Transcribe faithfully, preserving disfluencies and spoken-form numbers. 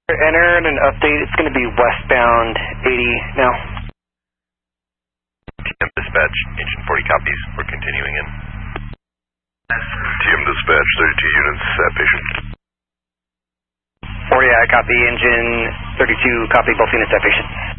Entered an update. It's going to be westbound eighty now. T M dispatch, engine forty copies. We're continuing in. T M dispatch, thirty-two units, uh, patient. forty, I copy. Engine thirty-two, copy. Both units, at patient.